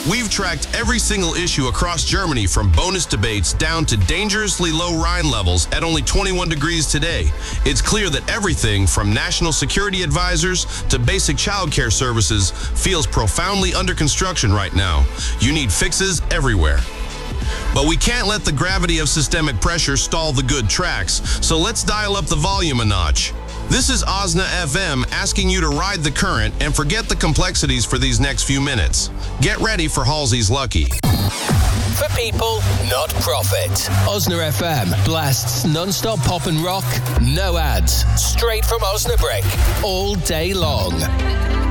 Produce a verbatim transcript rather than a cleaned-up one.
We've tracked every single issue across Germany, from bonus debates down to dangerously low Rhine levels at only twenty-one degrees today. It's clear that everything from national security advisors to basic childcare services feels profoundly under construction right now. You need fixes everywhere. But we can't let the gravity of systemic pressure stall the good tracks, so let's dial up the volume a notch. This is Osna F M asking you to ride the current and forget the complexities for these next few minutes. Get ready for Halsey's Lucky. For people, not profit. Osna F M blasts non-stop pop and rock, no ads, straight from Osnabrück, all day long.